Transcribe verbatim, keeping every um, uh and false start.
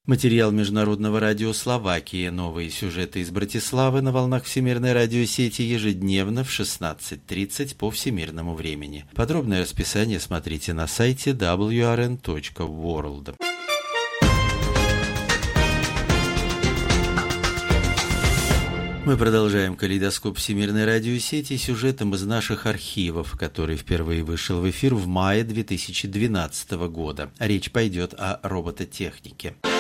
Материал Международного радио Словакии. Новые сюжеты из Братиславы на волнах Всемирной радиосети ежедневно в шестнадцать тридцать по всемирному времени. Подробное расписание смотрите на сайте дабл ю ар эн точка ворлд. Мы продолжаем калейдоскоп Всемирной радиосети сюжетом из наших архивов, который впервые вышел в эфир в мае две тысячи двенадцатого года. Речь пойдет о робототехнике.